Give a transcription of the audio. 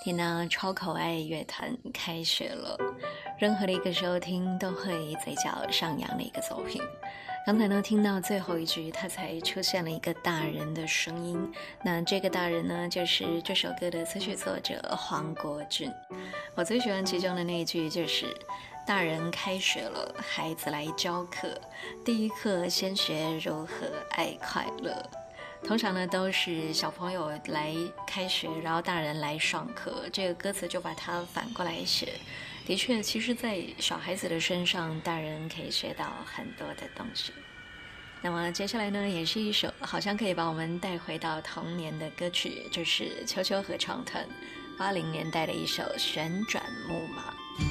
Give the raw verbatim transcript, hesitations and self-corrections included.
听到超可爱乐团开学了，任何的一个收听都会嘴角上扬的一个作品。刚才呢听到最后一句，它才出现了一个大人的声音，那这个大人呢就是这首歌的词曲作者黄国俊。我最喜欢其中的那一句就是大人开学了，孩子来教课，第一课先学如何爱快乐。通常呢都是小朋友来开学，然后大人来上课，这个歌词就把它反过来写。的确，其实在小孩子的身上，大人可以学到很多的东西。那么接下来呢也是一首好像可以把我们带回到童年的歌曲，就是秋秋合唱团八零年代的一首旋转木马。